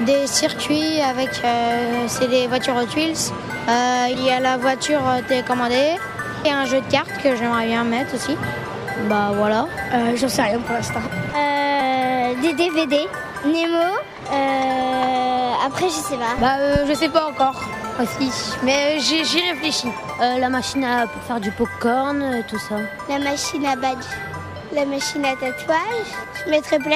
Des circuits avec c'est des voitures Hot Wheels. Il y a la voiture télécommandée et un jeu de cartes que j'aimerais bien mettre aussi. Bah voilà. J'en sais rien pour l'instant. Des DVD, Nemo. Après, je sais pas. Je sais pas encore aussi, mais j'y réfléchis. La machine pour faire du popcorn, tout ça. La machine à badge, la machine à tatouage. Je mettrais plein